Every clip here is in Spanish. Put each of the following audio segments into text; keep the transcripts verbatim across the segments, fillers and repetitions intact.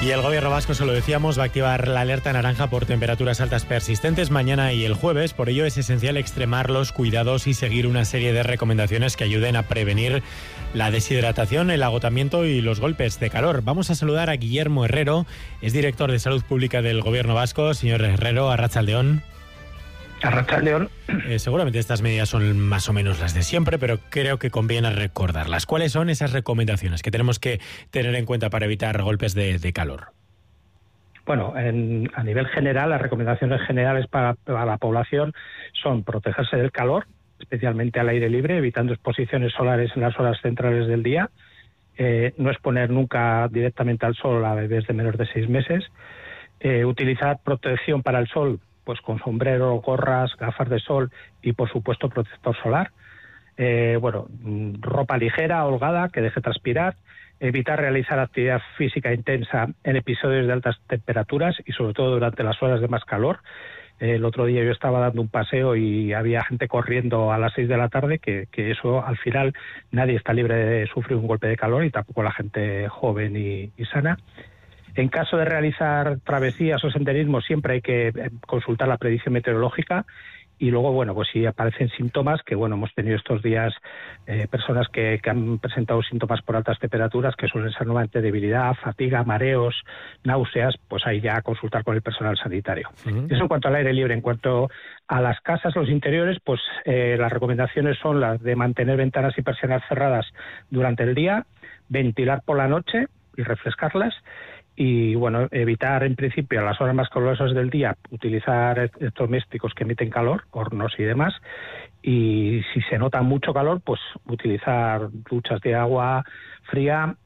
Y el gobierno vasco, se lo decíamos, va a activar la alerta naranja por temperaturas altas persistentes mañana y el jueves. Por ello es esencial extremar los cuidados y seguir una serie de recomendaciones que ayuden a prevenir la deshidratación, el agotamiento y los golpes de calor. Vamos a saludar a Guillermo Herrero, es director de Salud Pública del gobierno vasco. Señor Herrero, arratsaldeón. Arratsaldeón. Eh, seguramente estas medidas son más o menos las de siempre, pero creo que conviene recordarlas. ¿Cuáles son esas recomendaciones que tenemos que tener en cuenta para evitar golpes de, de calor? Bueno, en, a nivel general, las recomendaciones generales para, para la población son protegerse del calor, especialmente al aire libre, evitando exposiciones solares en las horas centrales del día, eh, no exponer nunca directamente al sol a bebés de menos de seis meses, eh, utilizar protección para el sol, pues con sombrero, gorras, gafas de sol y, por supuesto, protector solar. Eh, bueno, ropa ligera, holgada, que deje transpirar. Evitar realizar actividad física intensa en episodios de altas temperaturas y, sobre todo, durante las horas de más calor. Eh, el otro día yo estaba dando un paseo y había gente corriendo a las seis de la tarde, que, que eso, al final, nadie está libre de sufrir un golpe de calor y tampoco la gente joven y, y sana. En caso de realizar travesías o senderismo, siempre hay que consultar la predicción meteorológica y luego, bueno, pues si aparecen síntomas, que bueno, hemos tenido estos días eh, personas que, que han presentado síntomas por altas temperaturas, que suelen ser nuevamente debilidad, fatiga, mareos, náuseas, pues ahí ya consultar con el personal sanitario. Uh-huh. Eso en cuanto al aire libre. En cuanto a las casas, los interiores, pues eh, las recomendaciones son las de mantener ventanas y persianas cerradas durante el día, ventilar por la noche y refrescarlas. Y bueno, evitar en principio a las horas más calurosas del día utilizar electrodomésticos que emiten calor, hornos y demás, y si se nota mucho calor, pues utilizar duchas de agua fría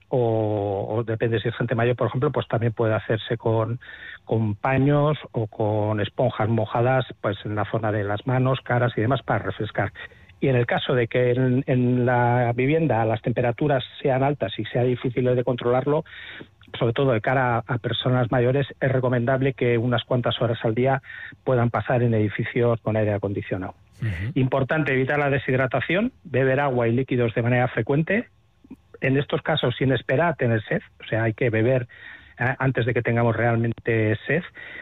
o, o depende si es gente mayor, por ejemplo, pues también puede hacerse con, con paños o con esponjas mojadas pues en la zona de las manos, caras y demás para refrescar. Y en el caso de que en, en la vivienda las temperaturas sean altas y sea difícil de controlarlo, sobre todo de cara a personas mayores, es recomendable que unas cuantas horas al día puedan pasar en edificios con aire acondicionado. Uh-huh. Importante evitar la deshidratación, beber agua y líquidos de manera frecuente. En estos casos, sin esperar a tener sed, o sea, hay que beber eh, antes de que tengamos realmente sed.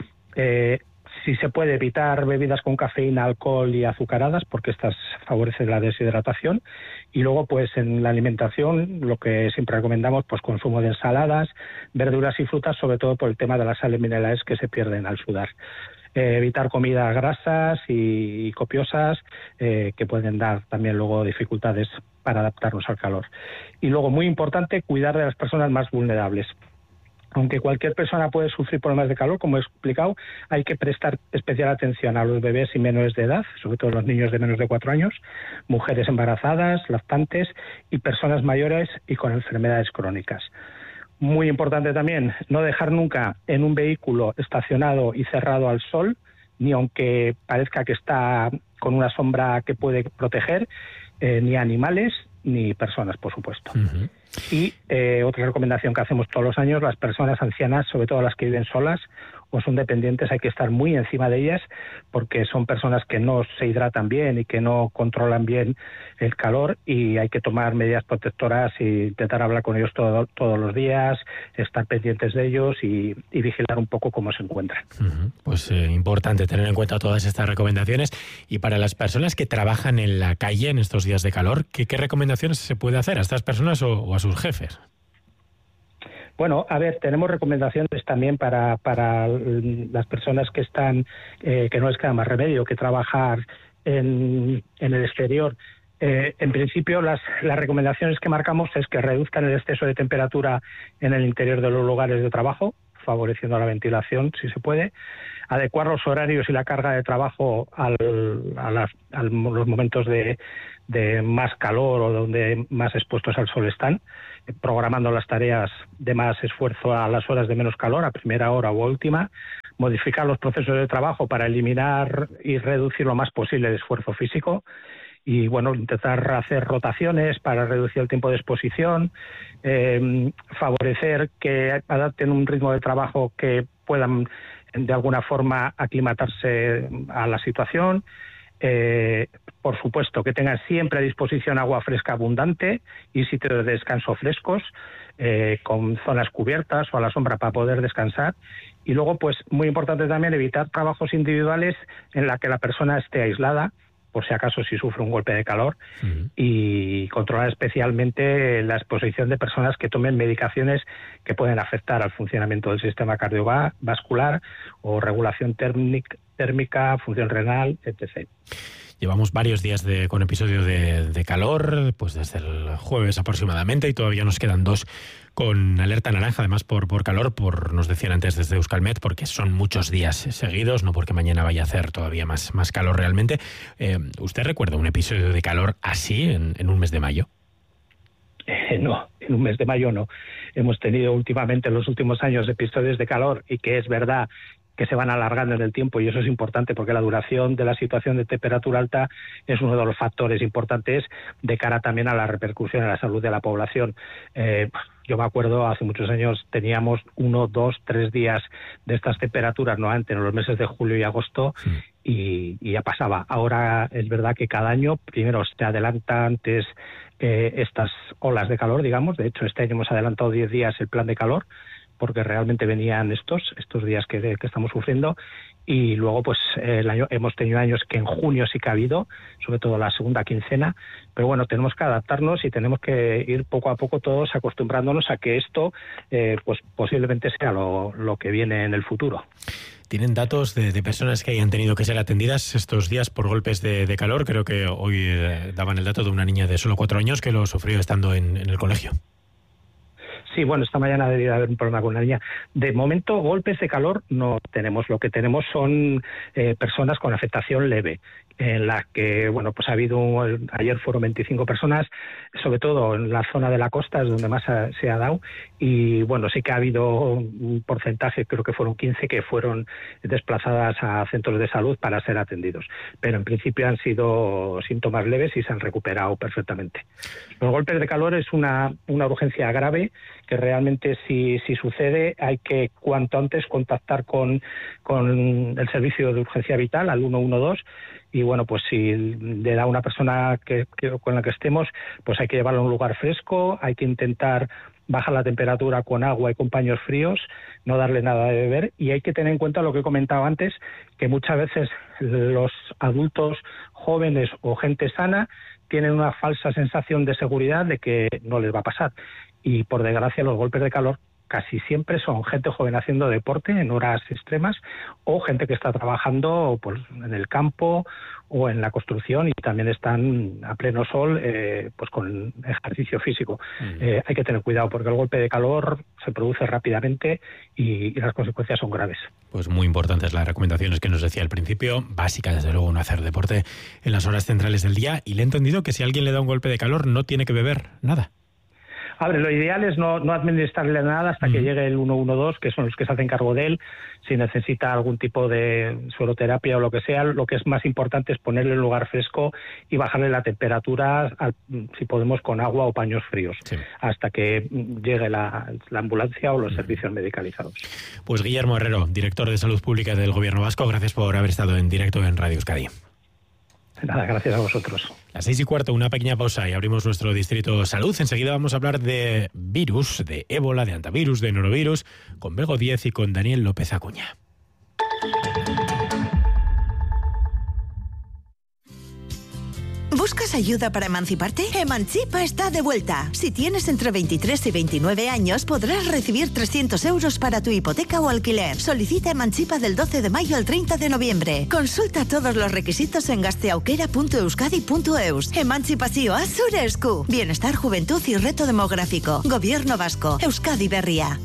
Eh, Si se puede, evitar bebidas con cafeína, alcohol y azucaradas, porque estas favorecen la deshidratación. Y luego, pues en la alimentación, lo que siempre recomendamos, pues consumo de ensaladas, verduras y frutas, sobre todo por el tema de las sales minerales que se pierden al sudar. Eh, evitar comidas grasas y, y copiosas, eh, que pueden dar también luego dificultades para adaptarnos al calor. Y luego, muy importante, cuidar de las personas más vulnerables. Aunque cualquier persona puede sufrir problemas de calor, como he explicado, hay que prestar especial atención a los bebés y menores de edad, sobre todo los niños de menos de cuatro años, mujeres embarazadas, lactantes y personas mayores y con enfermedades crónicas. Muy importante también, no dejar nunca en un vehículo estacionado y cerrado al sol, ni aunque parezca que está con una sombra que puede proteger, eh, ni animales ni personas, por supuesto. Uh-huh. Y eh, otra recomendación que hacemos todos los años, las personas ancianas, sobre todo las que viven solas o son dependientes, hay que estar muy encima de ellas porque son personas que no se hidratan bien y que no controlan bien el calor y hay que tomar medidas protectoras e intentar hablar con ellos todo, todos los días, estar pendientes de ellos y, y vigilar un poco cómo se encuentran. Uh-huh. Pues eh, importante tener en cuenta todas estas recomendaciones. Y para las personas que trabajan en la calle en estos días de calor, ¿qué, qué recomendaciones se puede hacer a estas personas o, o a sus jefes? Bueno, a ver, tenemos recomendaciones también para, para las personas que están, eh, que no les queda más remedio que trabajar en, en el exterior. Eh, en principio, las, las recomendaciones que marcamos es que reduzcan el exceso de temperatura en el interior de los lugares de trabajo, favoreciendo la ventilación, si se puede, adecuar los horarios y la carga de trabajo al, a, las, a los momentos de, de más calor o donde más expuestos al sol están, programando las tareas de más esfuerzo a las horas de menos calor, a primera hora u última, modificar los procesos de trabajo para eliminar y reducir lo más posible el esfuerzo físico y, bueno, intentar hacer rotaciones para reducir el tiempo de exposición, eh, favorecer que adapten un ritmo de trabajo que puedan, de alguna forma, aclimatarse a la situación, eh, por supuesto, que tengan siempre a disposición agua fresca abundante y sitios de descanso frescos, eh, con zonas cubiertas o a la sombra para poder descansar. Y luego, pues muy importante también evitar trabajos individuales en la que la persona esté aislada, por si acaso si sufre un golpe de calor, uh-huh. y controlar especialmente la exposición de personas que tomen medicaciones que pueden afectar al funcionamiento del sistema cardiovascular o regulación térmica, térmica función renal, etcétera. Llevamos varios días de, con episodio de, de calor, pues desde el jueves aproximadamente, y todavía nos quedan dos con alerta naranja, además por, por calor, por nos decían antes desde Euskalmet, porque son muchos días seguidos, no porque mañana vaya a hacer todavía más, más calor realmente. Eh, ¿Usted recuerda un episodio de calor así en, en un mes de mayo? Eh, no, en un mes de mayo no. Hemos tenido últimamente en los últimos años episodios de calor, y que es verdad que se van alargando en el tiempo, y eso es importante porque la duración de la situación de temperatura alta es uno de los factores importantes de cara también a la repercusión en la salud de la población. Eh, yo me acuerdo, hace muchos años teníamos uno, dos, tres días de estas temperaturas, no antes, en los meses de julio y agosto, sí. y, y ya pasaba. Ahora es verdad que cada año, primero se adelanta antes eh, estas olas de calor, digamos. De hecho, este año hemos adelantado diez días el plan de calor, porque realmente venían estos estos días que, que estamos sufriendo, y luego pues el año, hemos tenido años que en junio sí que ha habido, sobre todo la segunda quincena, pero bueno, tenemos que adaptarnos y tenemos que ir poco a poco todos acostumbrándonos a que esto eh, pues posiblemente sea lo, lo que viene en el futuro. ¿Tienen datos de, de personas que hayan tenido que ser atendidas estos días por golpes de, de calor? Creo que hoy eh, daban el dato de una niña de solo cuatro años que lo sufrió estando en, en el colegio. Sí, bueno, esta mañana debería haber un problema con la niña. De momento, golpes de calor no tenemos. Lo que tenemos son eh, personas con afectación leve, en la que, bueno, pues ha habido, ayer fueron veinticinco personas, sobre todo en la zona de la costa, es donde más ha, se ha dado, y bueno, sí que ha habido un porcentaje, creo que fueron quince, que fueron desplazadas a centros de salud para ser atendidos. Pero en principio han sido síntomas leves y se han recuperado perfectamente. Los golpes de calor es una, una urgencia grave, que realmente si, si sucede hay que cuanto antes contactar con, con el servicio de urgencia vital, al uno uno dos, y bueno, pues si le da a una persona que, que, con la que estemos, pues hay que llevarlo a un lugar fresco, hay que intentar bajar la temperatura con agua y con paños fríos, no darle nada de beber, y hay que tener en cuenta lo que he comentado antes, que muchas veces los adultos jóvenes o gente sana tienen una falsa sensación de seguridad de que no les va a pasar. Y por desgracia los golpes de calor casi siempre son gente joven haciendo deporte en horas extremas, o gente que está trabajando pues, en el campo o en la construcción, y también están a pleno sol eh, pues con ejercicio físico. Mm. Eh, hay que tener cuidado porque el golpe de calor se produce rápidamente y, y las consecuencias son graves. Pues muy importantes las recomendaciones que nos decía al principio. Básica, desde luego, no hacer deporte en las horas centrales del día, y le he entendido que si alguien le da un golpe de calor no tiene que beber nada. A ver, lo ideal es no, no administrarle nada hasta uh-huh. que llegue el uno uno dos, que son los que se hacen cargo de él. Si necesita algún tipo de sueroterapia o lo que sea, lo que es más importante es ponerle en un lugar fresco y bajarle la temperatura, al, si podemos, con agua o paños fríos, sí. hasta que llegue la, la ambulancia o los uh-huh. servicios medicalizados. Pues Guillermo Herrero, director de Salud Pública del Gobierno Vasco, gracias por haber estado en directo en Radio Euskadi. Nada, gracias a vosotros. Las seis y cuarto, una pequeña pausa y abrimos nuestro distrito salud. Enseguida vamos a hablar de virus, de ébola, de antivirus, de norovirus, con Bego Díez y con Daniel López Acuña. ¿Buscas ayuda para emanciparte? Emancipa está de vuelta. Si tienes entre veintitrés y veintinueve años, podrás recibir trescientos euros para tu hipoteca o alquiler. Solicita Emancipa del doce de mayo al treinta de noviembre. Consulta todos los requisitos en gasteaukera punto euskadi punto eus. Emantzipazioa zure esku. Bienestar, juventud y reto demográfico. Gobierno Vasco. Euskadi Berria.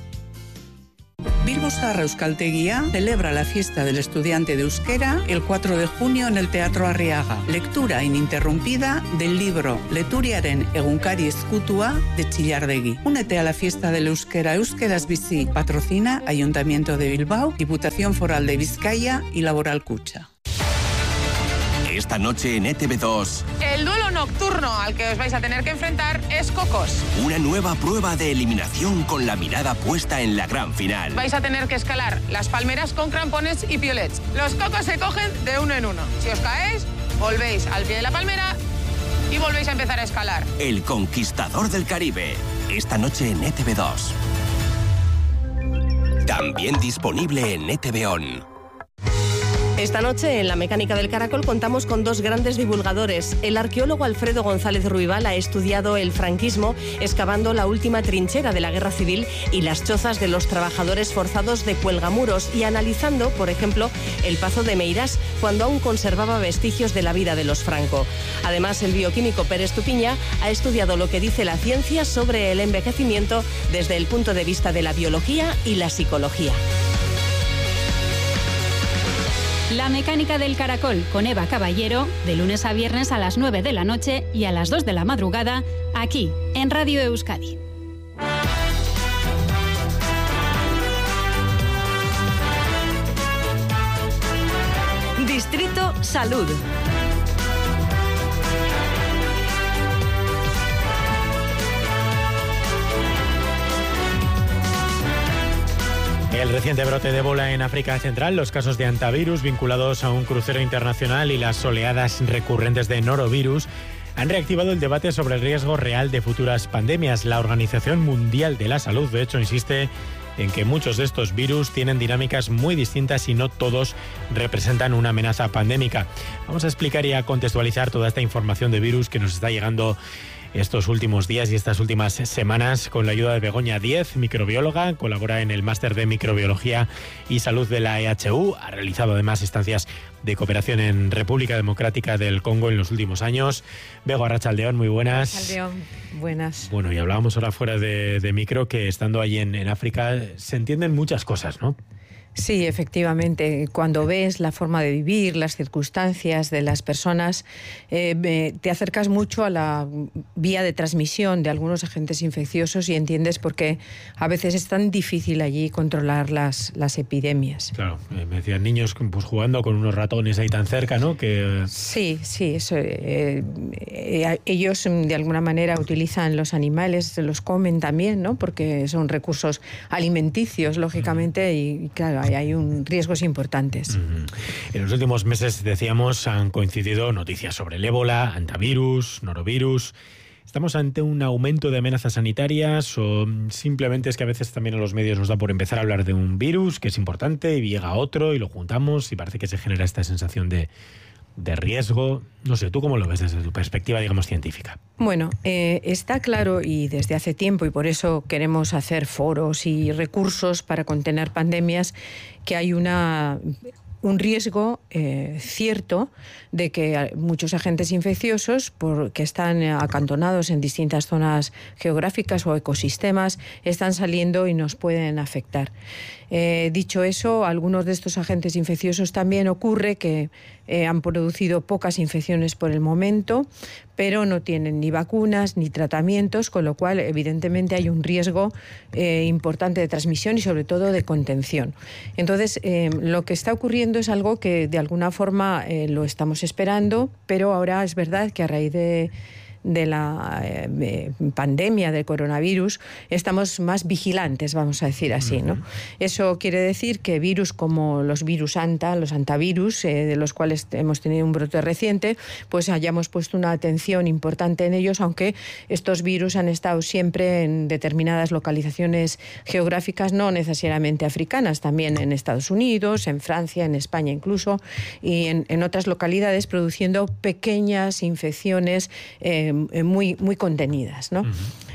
Bilbo Zaharra Euskaltegia celebra la fiesta del estudiante de euskera el cuatro de junio en el Teatro Arriaga. Lectura ininterrumpida del libro Leturiaren egunkari ezkutua de Chillardegui. Únete a la fiesta del euskera Euskeraz Bizi. Patrocina Ayuntamiento de Bilbao, Diputación Foral de Vizcaya y Laboral Kutxa. Esta noche en E T V dos. El duelo nocturno al que os vais a tener que enfrentar es Cocos. Una nueva prueba de eliminación con la mirada puesta en la gran final. Vais a tener que escalar las palmeras con crampones y piolets. Los cocos se cogen de uno en uno. Si os caéis, volvéis al pie de la palmera y volvéis a empezar a escalar. El Conquistador del Caribe, esta noche en E T V dos. También disponible en E T V On. Esta noche en La Mecánica del Caracol contamos con dos grandes divulgadores. El arqueólogo Alfredo González Ruibal ha estudiado el franquismo, excavando la última trinchera de la Guerra Civil y las chozas de los trabajadores forzados de Cuelgamuros y analizando, por ejemplo, el Pazo de Meirás, cuando aún conservaba vestigios de la vida de los Franco. Además, el bioquímico Pérez Tupiña ha estudiado lo que dice la ciencia sobre el envejecimiento desde el punto de vista de la biología y la psicología. La Mecánica del Caracol con Eva Caballero, de lunes a viernes a las nueve de la noche y a las dos de la madrugada, aquí en Radio Euskadi. Distrito Salud. El reciente brote de ébola en África Central, los casos de hantavirus vinculados a un crucero internacional y las oleadas recurrentes de norovirus han reactivado el debate sobre el riesgo real de futuras pandemias. La Organización Mundial de la Salud, de hecho, insiste en que muchos de estos virus tienen dinámicas muy distintas y no todos representan una amenaza pandémica. Vamos a explicar y a contextualizar toda esta información de virus que nos está llegando estos últimos días y estas últimas semanas con la ayuda de Begoña Díez, microbióloga, colabora en el máster de microbiología y salud de la E H U, ha realizado además estancias de cooperación en República Democrática del Congo en los últimos años. Bego, arratsaldeón, muy buenas. Arratsaldeón, buenas. Bueno, y hablábamos ahora fuera de, de micro que estando allí en, en África se entienden muchas cosas, ¿no? Sí, efectivamente. Cuando ves la forma de vivir, las circunstancias de las personas, eh, te acercas mucho a la vía de transmisión de algunos agentes infecciosos y entiendes por qué a veces es tan difícil allí controlar las, las epidemias. Claro, eh, me decían niños pues, jugando con unos ratones ahí tan cerca, ¿no? Que... Sí, sí, eso, eh, eh, ellos de alguna manera utilizan los animales, los comen también, ¿no? Porque son recursos alimenticios, lógicamente, y, y claro, hay un riesgos importantes. Uh-huh. En los últimos meses, decíamos, han coincidido noticias sobre el ébola, hantavirus, norovirus. ¿Estamos ante un aumento de amenazas sanitarias o simplemente es que a veces también a los medios nos da por empezar a hablar de un virus que es importante y llega otro y lo juntamos y parece que se genera esta sensación de... de riesgo? No sé, ¿tú cómo lo ves desde tu perspectiva, digamos, científica? Bueno, eh, está claro y desde hace tiempo, y por eso queremos hacer foros y recursos para contener pandemias, que hay una... un riesgo eh, cierto de que muchos agentes infecciosos, por, que están acantonados en distintas zonas geográficas o ecosistemas, están saliendo y nos pueden afectar. Eh, dicho eso, algunos de estos agentes infecciosos también ocurre que eh, han producido pocas infecciones por el momento, pero no tienen ni vacunas ni tratamientos, con lo cual evidentemente hay un riesgo eh, importante de transmisión y sobre todo de contención. Entonces, eh, lo que está ocurriendo es algo que de alguna forma eh, lo estamos esperando, pero ahora es verdad que a raíz de de la eh, pandemia del coronavirus, estamos más vigilantes, vamos a decir así, ¿no? Eso quiere decir que virus como los virus anta, los antavirus, eh, de los cuales hemos tenido un brote reciente, pues hayamos puesto una atención importante en ellos, aunque estos virus han estado siempre en determinadas localizaciones geográficas, no necesariamente africanas, también en Estados Unidos, en Francia, en España incluso, y en, en otras localidades, produciendo pequeñas infecciones eh, muy, muy contenidas, ¿no? Uh-huh.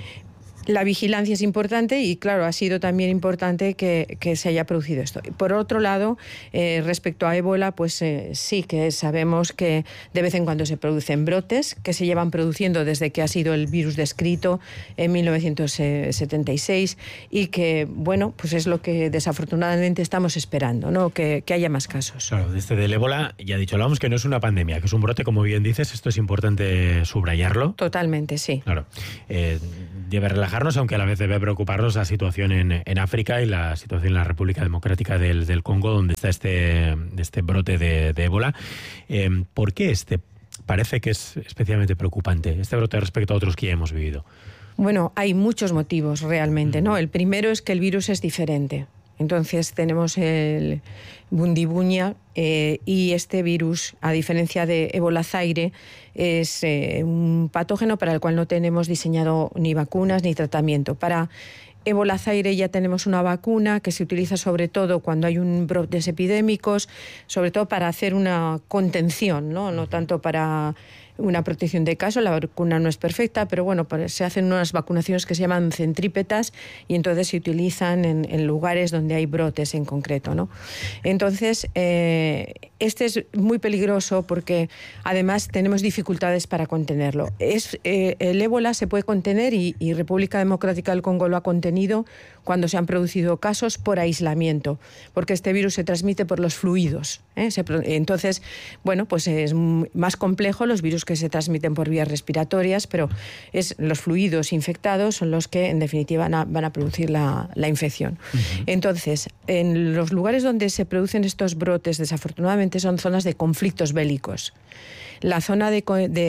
La vigilancia es importante y, claro, ha sido también importante que, que se haya producido esto. Por otro lado, eh, respecto a ébola, pues eh, sí que sabemos que de vez en cuando se producen brotes que se llevan produciendo desde que ha sido el virus descrito en mil novecientos setenta y seis y que, bueno, pues es lo que desafortunadamente estamos esperando, ¿no? Que, que haya más casos. Claro, desde del ébola, ya he dicho, hablamos que no es una pandemia, que es un brote, como bien dices, esto es importante subrayarlo. Totalmente, sí. Claro. Eh, debe relajarnos, aunque a la vez debe preocuparnos la situación en, en África y la situación en la República Democrática del, del Congo, donde está este, este brote de, de ébola. Eh, ¿Por qué este parece que es especialmente preocupante, este brote respecto a otros que ya hemos vivido? Bueno, hay muchos motivos realmente, ¿no? El primero es que el virus es diferente. Entonces tenemos el bundibuña eh, y este virus, a diferencia de Ébola Zaire, es eh, un patógeno para el cual no tenemos diseñado ni vacunas ni tratamiento. Para Ébola Zaire ya tenemos una vacuna que se utiliza sobre todo cuando hay un brotes epidémicos, sobre todo para hacer una contención, ¿no? No tanto para una protección de caso. La vacuna no es perfecta, pero bueno, pues se hacen unas vacunaciones que se llaman centrípetas y entonces se utilizan en, en lugares donde hay brotes en concreto, ¿no? Entonces, eh, este es muy peligroso porque además tenemos dificultades para contenerlo. Es, eh, el ébola se puede contener y, y República Democrática del Congo lo ha contenido cuando se han producido casos por aislamiento, porque este virus se transmite por los fluidos, ¿eh? Se, entonces, bueno, pues es más complejo los virus que se transmiten por vías respiratorias, pero es los fluidos infectados son los que en definitiva van a, van a producir la, la infección. Uh-huh. Entonces, en los lugares donde se producen estos brotes, desafortunadamente son zonas de conflictos bélicos. La zona de,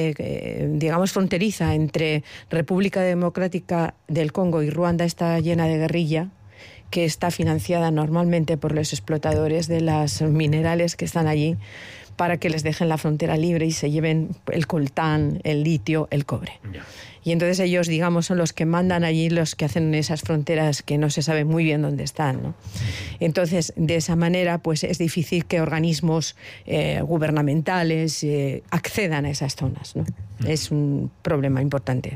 de, digamos, fronteriza entre República Democrática del Congo y Ruanda está llena de guerrilla, que está financiada normalmente por los explotadores de los minerales que están allí para que les dejen la frontera libre y se lleven el coltán, el litio, el cobre. Yeah. Y entonces ellos, digamos, son los que mandan allí, los que hacen esas fronteras que no se sabe muy bien dónde están, ¿no? Entonces, de esa manera, pues es difícil que organismos eh, gubernamentales eh, accedan a esas zonas, ¿no? Es un problema importante.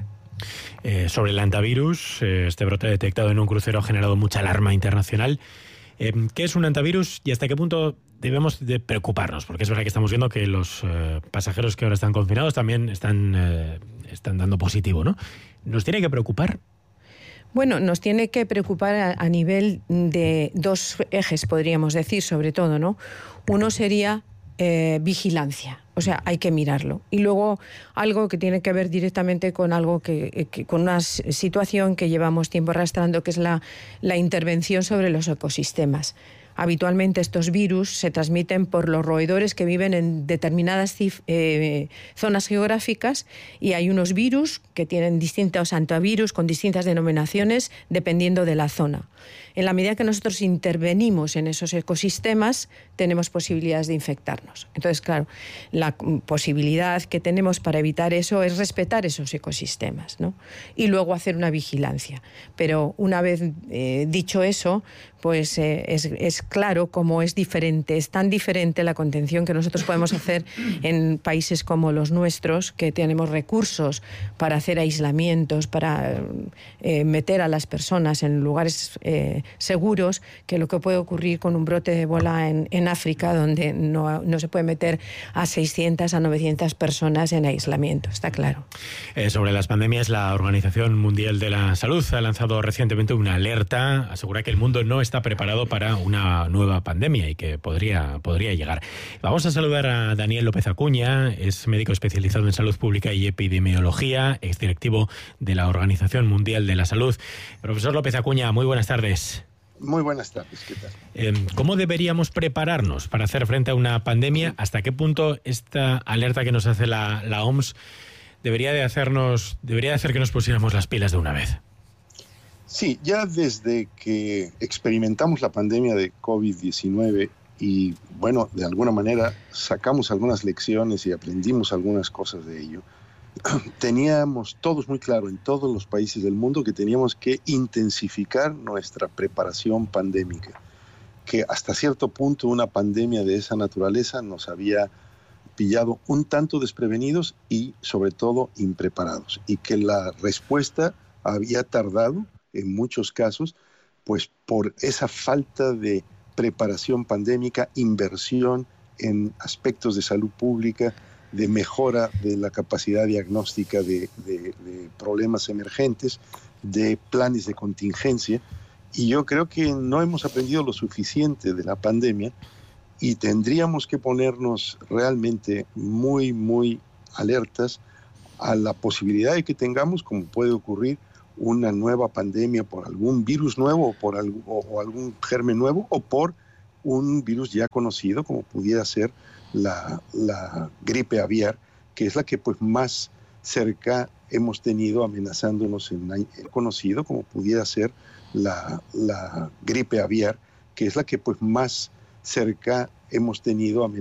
Eh, sobre el antivirus, eh, este brote detectado en un crucero ha generado mucha alarma internacional. Eh, ¿Qué es un antivirus y hasta qué punto debemos de preocuparnos? Porque es verdad que estamos viendo que los eh, pasajeros que ahora están confinados también están, eh, están dando positivo, ¿no? ¿Nos tiene que preocupar? Bueno, nos tiene que preocupar a, a nivel de dos ejes, podríamos decir, sobre todo, ¿no? Uno sería eh, vigilancia. O sea, hay que mirarlo. Y luego algo que tiene que ver directamente con algo que, que con una situación que llevamos tiempo arrastrando, que es la, la intervención sobre los ecosistemas. Habitualmente estos virus se transmiten por los roedores que viven en determinadas eh, zonas geográficas y hay unos virus que tienen distintos antivirus con distintas denominaciones dependiendo de la zona. En la medida que nosotros intervenimos en esos ecosistemas, tenemos posibilidades de infectarnos. Entonces, claro, la posibilidad que tenemos para evitar eso es respetar esos ecosistemas, ¿no? Y luego hacer una vigilancia. Pero una vez eh, dicho eso, pues eh, es, es claro cómo es diferente, es tan diferente la contención que nosotros podemos hacer en países como los nuestros, que tenemos recursos para hacer aislamientos, para eh, meter a las personas en lugares eh, seguros, que lo que puede ocurrir con un brote de ébola en, en África, donde no, no se puede meter a seiscientas, a novecientas personas en aislamiento, está claro. Eh, sobre las pandemias, la Organización Mundial de la Salud ha lanzado recientemente una alerta, asegura que el mundo no está preparado para una nueva pandemia y que podría, podría llegar. Vamos a saludar a Daniel López Acuña, es médico especializado en salud pública y epidemiología, exdirectivo de la Organización Mundial de la Salud. Profesor López Acuña, muy buenas tardes. Muy buenas tardes, ¿qué tal? Eh, ¿Cómo deberíamos prepararnos para hacer frente a una pandemia? ¿Hasta qué punto esta alerta que nos hace la, la O M S debería de hacernos, debería de hacer que nos pusiéramos las pilas de una vez? Sí, ya desde que experimentamos la pandemia de COVID diecinueve y, bueno, de alguna manera sacamos algunas lecciones y aprendimos algunas cosas de ello, teníamos todos muy claro en todos los países del mundo que teníamos que intensificar nuestra preparación pandémica, que hasta cierto punto una pandemia de esa naturaleza nos había pillado un tanto desprevenidos y sobre todo impreparados, y que la respuesta había tardado en muchos casos, pues por esa falta de preparación pandémica, inversión en aspectos de salud pública, de mejora de la capacidad diagnóstica de, de, de problemas emergentes, de planes de contingencia. Y yo creo que no hemos aprendido lo suficiente de la pandemia y tendríamos que ponernos realmente muy, muy alertas a la posibilidad de que tengamos, como puede ocurrir, una nueva pandemia por algún virus nuevo o por algún, o, o algún germen nuevo o por un virus ya conocido, como pudiera ser la, la gripe aviar, que es la que pues más cerca hemos tenido amenazándonos en el conocido, como pudiera ser la, la gripe aviar, que es la que pues más cerca hemos tenido a